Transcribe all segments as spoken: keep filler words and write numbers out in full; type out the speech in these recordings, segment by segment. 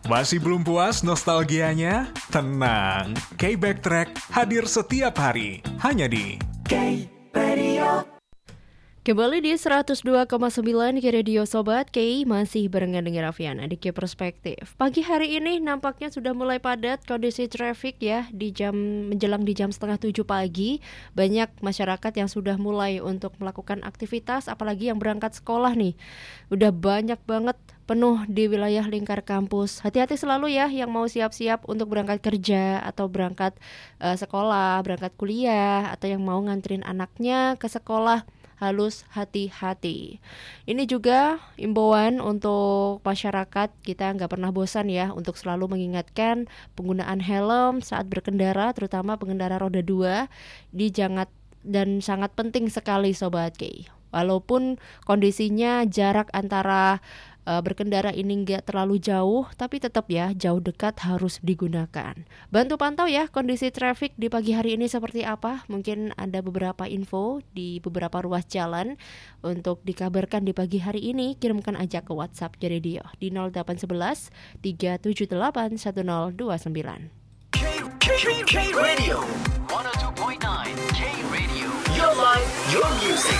Masih belum puas nostalgianya? Tenang, K-Backtrack hadir setiap hari, hanya di K-Radio. Kembali di seratus dua koma sembilan K Radio Sobat K, masih barengan dengan Raffiana di K Perspektif. Pagi hari ini nampaknya sudah mulai padat kondisi traffic ya, di jam menjelang di jam setengah tujuh pagi. Banyak masyarakat yang sudah mulai untuk melakukan aktivitas, apalagi yang berangkat sekolah nih. Udah banyak banget penuh di wilayah lingkar kampus. Hati-hati selalu ya yang mau siap-siap untuk berangkat kerja atau berangkat uh, sekolah, berangkat kuliah, atau yang mau nganterin anaknya ke sekolah. Halus hati-hati. Ini juga imbauan untuk masyarakat, kita nggak pernah bosan ya untuk selalu mengingatkan penggunaan helm saat berkendara, terutama pengendara roda dua, dijangan dan sangat penting sekali Sobat K. Walaupun kondisinya jarak antara uh, berkendara ini nggak terlalu jauh, tapi tetap ya jauh dekat harus digunakan. Bantu pantau ya kondisi traffic di pagi hari ini seperti apa. Mungkin ada beberapa info di beberapa ruas jalan untuk dikabarkan di pagi hari ini. Kirimkan aja ke WhatsApp Radio di nol delapan satu satu tiga tujuh delapan satu nol dua sembilan. K, K, K Radio seratus dua koma sembilan K Radio, your life, your music.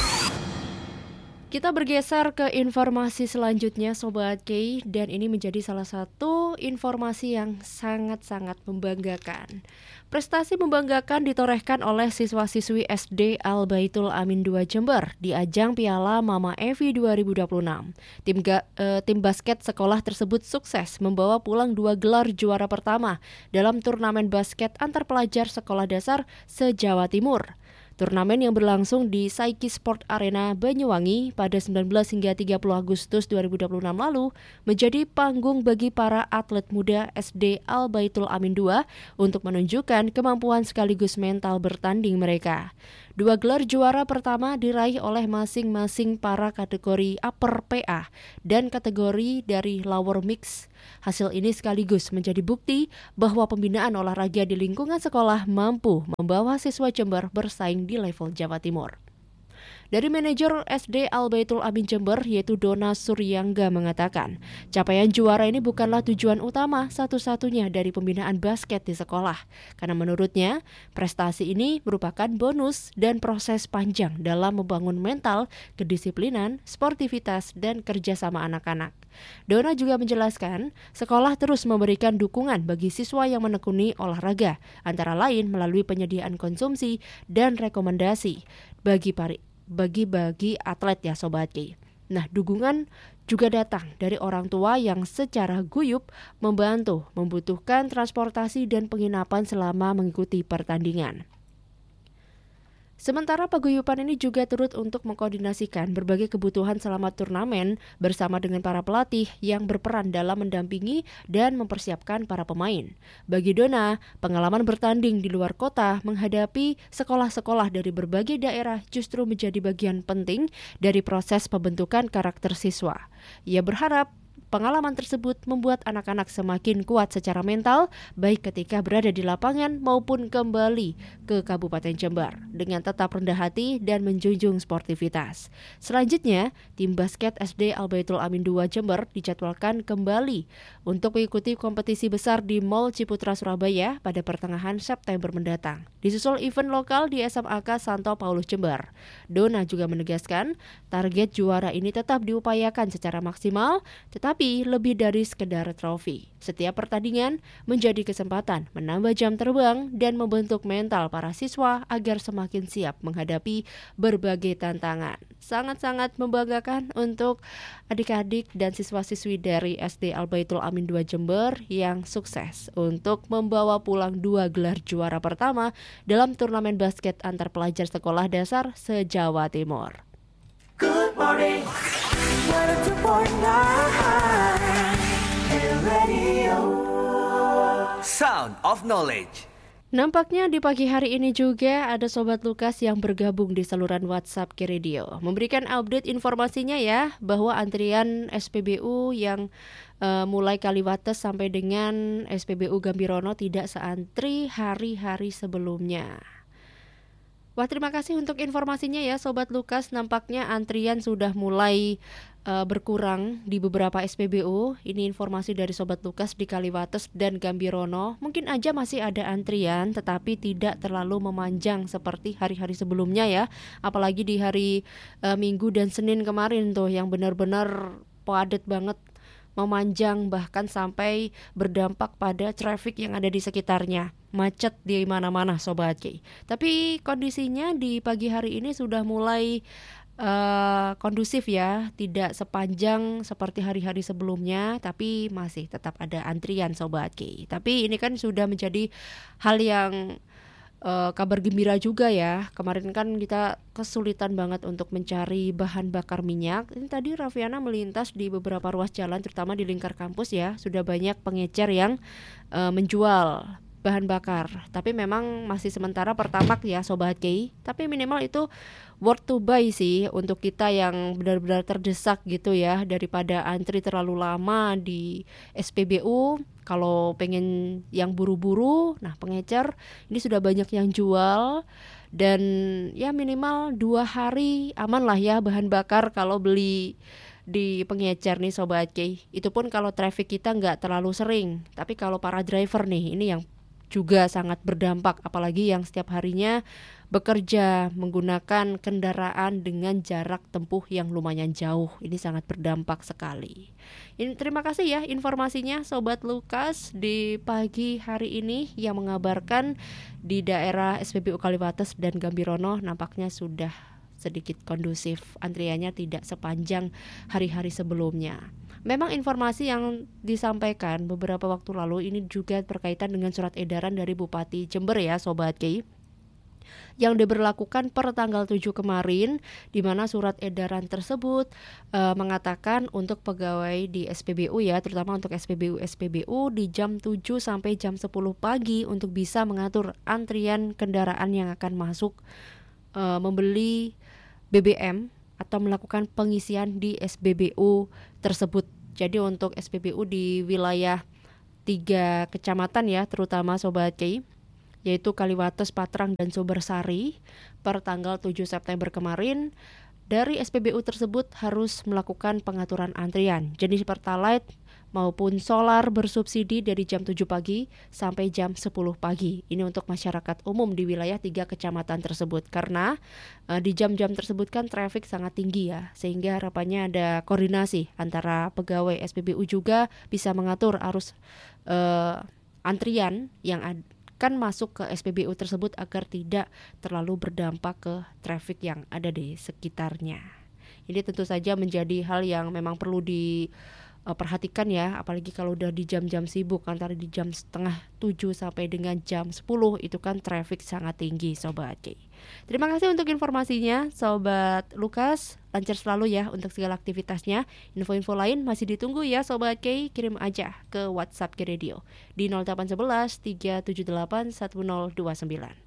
Kita bergeser ke informasi selanjutnya Sobat K, dan ini menjadi salah satu informasi yang sangat-sangat membanggakan. Prestasi membanggakan ditorehkan oleh siswa-siswi S D Al Baitul Amin dua Jember di ajang Piala Mama Evi dua ribu dua puluh enam. Tim, ga, eh, tim basket sekolah tersebut sukses membawa pulang dua gelar juara pertama dalam turnamen basket antar pelajar sekolah dasar se-Jawa Timur. Turnamen yang berlangsung di Saiki Sport Arena Banyuwangi pada sembilan belas hingga tiga puluh Agustus dua ribu dua puluh enam lalu menjadi panggung bagi para atlet muda S D Al Baitul Amin dua untuk menunjukkan kemampuan sekaligus mental bertanding mereka. Dua gelar juara pertama diraih oleh masing-masing para kategori upper P A dan kategori dari lower mix. Hasil ini sekaligus menjadi bukti bahwa pembinaan olahraga di lingkungan sekolah mampu membawa siswa Jember bersaing di level Jawa Timur. Dari manajer S D Al Baitul Amin Jember yaitu Dona Suryangga mengatakan, capaian juara ini bukanlah tujuan utama satu-satunya dari pembinaan basket di sekolah. Karena menurutnya, prestasi ini merupakan bonus dan proses panjang dalam membangun mental, kedisiplinan, sportivitas, dan kerjasama anak-anak. Dona juga menjelaskan, sekolah terus memberikan dukungan bagi siswa yang menekuni olahraga, antara lain melalui penyediaan konsumsi dan rekomendasi bagi pari bagi-bagi atlet ya Sobat K. Nah, dukungan juga datang dari orang tua yang secara guyup membantu membutuhkan transportasi dan penginapan selama mengikuti pertandingan. Sementara paguyupan ini juga turut untuk mengkoordinasikan berbagai kebutuhan selama turnamen bersama dengan para pelatih yang berperan dalam mendampingi dan mempersiapkan para pemain. Bagi Dona, pengalaman bertanding di luar kota menghadapi sekolah-sekolah dari berbagai daerah justru menjadi bagian penting dari proses pembentukan karakter siswa. Ia berharap pengalaman tersebut membuat anak-anak semakin kuat secara mental, baik ketika berada di lapangan maupun kembali ke Kabupaten Jember, dengan tetap rendah hati dan menjunjung sportivitas. Selanjutnya, tim basket S D Al Baitul Amin dua Jember dijadwalkan kembali untuk mengikuti kompetisi besar di Mall Ciputra Surabaya pada pertengahan September mendatang. Disusul event lokal di S M A K Santo Paulus Jember. Dona juga menegaskan, target juara ini tetap diupayakan secara maksimal, tetapi Tapi lebih dari sekedar trofi. Setiap pertandingan menjadi kesempatan menambah jam terbang dan membentuk mental para siswa agar semakin siap menghadapi berbagai tantangan. Sangat-sangat membanggakan untuk adik-adik dan siswa-siswi dari S D Al Baitul Amin dua Jember yang sukses untuk membawa pulang dua gelar juara pertama dalam turnamen basket antar pelajar sekolah dasar se-Jawa Timur. Good morning. seratus dua koma sembilan K Radio. Sound of Knowledge. Nampaknya di pagi hari ini juga ada Sobat Lukas yang bergabung di saluran WhatsApp K Radio. Memberikan update informasinya ya, bahwa antrian S P B U yang uh, mulai Kaliwates sampai dengan S P B U Gambirono tidak seantri hari-hari sebelumnya. Wah, terima kasih untuk informasinya ya Sobat Lukas. Nampaknya antrian sudah mulai uh, berkurang di beberapa S P B U. Ini informasi dari Sobat Lukas di Kaliwates dan Gambirono. Mungkin aja masih ada antrian, tetapi tidak terlalu memanjang seperti hari-hari sebelumnya ya. Apalagi di hari uh, Minggu dan Senin kemarin tuh yang benar-benar padat banget, memanjang, bahkan sampai berdampak pada traffic yang ada di sekitarnya. Macet di mana-mana Sobat Ki. Tapi kondisinya di pagi hari ini sudah mulai uh, kondusif ya, tidak sepanjang seperti hari-hari sebelumnya, tapi masih tetap ada antrian Sobat Ki. Tapi ini kan sudah menjadi hal yang uh, kabar gembira juga ya. Kemarin kan kita kesulitan banget untuk mencari bahan bakar minyak. Ini tadi Raffiana melintas di beberapa ruas jalan, terutama di lingkar kampus ya, sudah banyak pengecer yang uh, menjual bahan bakar, tapi memang masih sementara pertamak ya Sobat Ki. Tapi minimal itu worth to buy sih untuk kita yang benar-benar terdesak gitu ya, daripada antri terlalu lama di S P B U. Kalau pengen yang buru-buru, nah pengecer ini sudah banyak yang jual, dan ya minimal dua hari aman lah ya bahan bakar kalau beli di pengecer nih Sobat Ki. Itu pun kalau traffic kita nggak terlalu sering. Tapi kalau para driver nih, ini yang juga sangat berdampak, apalagi yang setiap harinya bekerja menggunakan kendaraan dengan jarak tempuh yang lumayan jauh. Ini sangat berdampak sekali. Ini, terima kasih ya informasinya Sobat Lukas di pagi hari ini yang mengabarkan di daerah S P B U Kaliwates dan Gambirono nampaknya sudah sedikit kondusif, antriannya tidak sepanjang hari-hari sebelumnya. Memang informasi yang disampaikan beberapa waktu lalu ini juga berkaitan dengan surat edaran dari Bupati Jember ya Sobat Ki, yang diberlakukan per tanggal tujuh kemarin, di mana surat edaran tersebut e, mengatakan untuk pegawai di S P B U ya, terutama untuk S P B U-S P B U di jam tujuh sampai jam sepuluh pagi untuk bisa mengatur antrian kendaraan yang akan masuk e, membeli B B M atau melakukan pengisian di S P B U tersebut. Jadi untuk S P B U di wilayah tiga kecamatan ya, terutama Sobat Ki, yaitu Kaliwates, Patrang, dan Sumbersari, per tanggal tujuh September kemarin, dari S P B U tersebut harus melakukan pengaturan antrian jenis Pertalite maupun solar bersubsidi dari jam tujuh pagi sampai jam sepuluh pagi. Ini untuk masyarakat umum di wilayah tiga kecamatan tersebut, karena uh, di jam-jam tersebut kan traffic sangat tinggi ya, sehingga harapannya ada koordinasi antara pegawai S P B U juga bisa mengatur arus uh, antrian yang ada kan masuk ke S P B U tersebut agar tidak terlalu berdampak ke traffic yang ada di sekitarnya. Ini tentu saja menjadi hal yang memang perlu diperhatikan ya, apalagi kalau udah di jam-jam sibuk, antara di jam setengah tujuh sampai dengan jam sepuluh itu kan traffic sangat tinggi Sobat Ki. Terima kasih untuk informasinya Sobat Lukas, lancar selalu ya untuk segala aktivitasnya. Info-info lain masih ditunggu ya Sobat Ki, kirim aja ke WhatsApp Ki Radio di nol delapan satu satu tiga tujuh delapan satu nol dua sembilan.